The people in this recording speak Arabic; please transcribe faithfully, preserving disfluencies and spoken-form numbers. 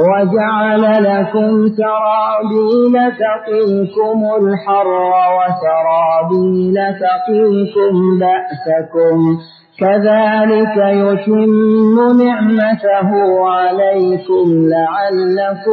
وجعل لكم سرابيل تقيكم الحر وسرابيل تقيكم بأسكم كذلك يتم نعمته عليكم لعلكم